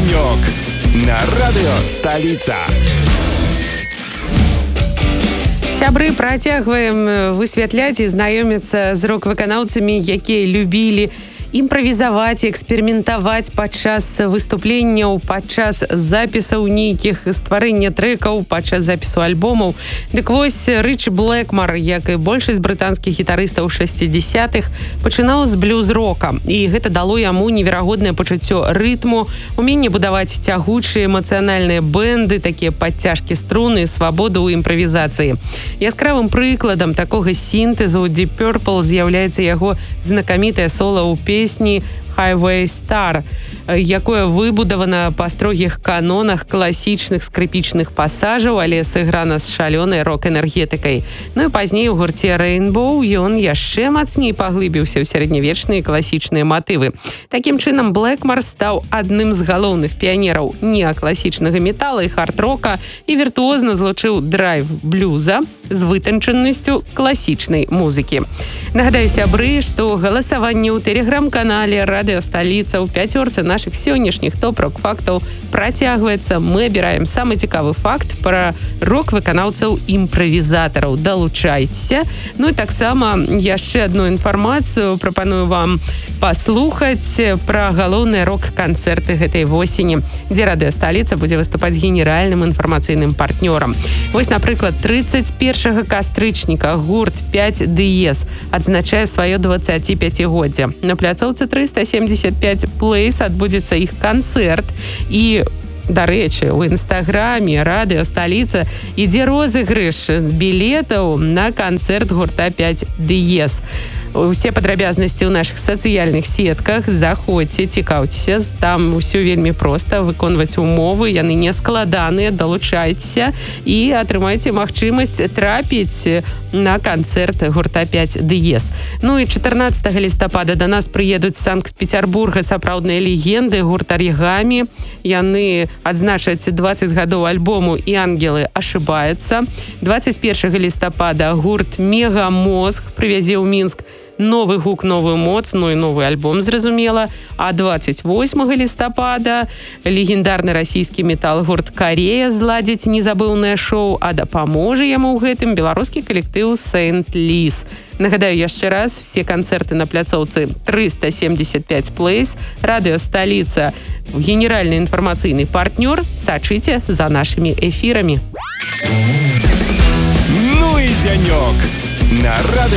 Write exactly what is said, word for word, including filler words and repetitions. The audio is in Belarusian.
денек на радыё «Столица». Сябры, працягваем высвятляць і знаёміцца з рок-выканаўцамі, якія любілі імправізаваць, эксперыментаваць падчас выступленняў, падчас запісаў нейкіх, стварэння трэкаў, падчас запісу альбомаў. Дык вось Ричи Блэкмар, як і большасць брытанскіх гітарыстаў шэсцідзесятых, пачынаў з блюз-рока. І гэта дало яму неверагоднае пачуццё рытму, уменне будаваць цягучыя эмацыянальныя бэнды, такія падцяжкі струны, свабоду ў імправізацыі. Яскравым прыкладам такога сінтэзу Deep Purple з'яўляецца яго знакамітае сола ў песні Highway Star, якое выбудавана па строгіх канонах класічных скрыпічных пасажаў, але сыграна з шалёнай рок-энергетыкай. Ну і пазней у гурце Rainbow ён яшчэ мацней паглыбіўся ў сярэднявечныя класічныя матывы. Такім чынам, Блэкмар стаў адным з галоўных піянераў неакласічнага метала і хард-рока і віртуозна злучыў драйв блюза з вытанчанасцю класічнай музыкі. Нагадаю, сябры, што галасаванне ў тэлеграм-канале «Радыё Столица» ў пяцёрцы нашых сённяшніх топ-рок фактаў працягваецца. Мы абіраем самы цікавы факт пра рок-выканаўцаў імправізатараў. Далучайцеся. Ну і таксама яшчэ адну інфармацыю прапаную вам паслухаць пра галоўныя рок-канцэрты гэтай восені, дзе «Радыё Столица» будзе выступаць генеральным інфармацыйным партнёрам. Вось, напрыклад, трыццаць першага кастрычніка гурт пяць ди эс адзначае сваё дваццаціпяцігоддзе. На пляцоўцы трыста семьдесят пять Place адбудзецца іх канцэрт. І, дарэчы, у інстаграме «Радыё Столица» ідзе розыгрыш білетаў на канцэрт гурта пяць ди эс. Усе падрабязнасці ў нашых сацыяльных сетках. Заходзьце, цікаўцеся. Там усё вельмі проста. Выконваць умовы, яны не складаныя. Далучайцеся і атрымайце магчымасць трапіць на канцэрт гурта пяць ди эс. Ну і чатырнаццатага лістапада да нас прыедуць з Санкт-Петербурга сапраўдныя легенды гурт «Оригами». Яны адзначаць дваццаць гадоў альбому «І ангелы ошибаются». дваццаць першага лістапада гурт «Мегамозг» прывязе ў Мінск новы гук, новую моц, ну і новы альбом, зразумела. А дваццаць восьмага лістапада легендарны расійскі метал-гурт «Корея» зладзіць незабыўнае шоу, а дапаможа яму ў гэтым беларускі калектыў «Сент-Лис». Нагадаю яшчэ раз, все канцэрты на пляцоўцы трыста семьдесят пять Place. «Радыё Столица» генеральны інфармацыйны партнёр. Сачыце за нашымі эфірамі. Ну і дзянёк на радыё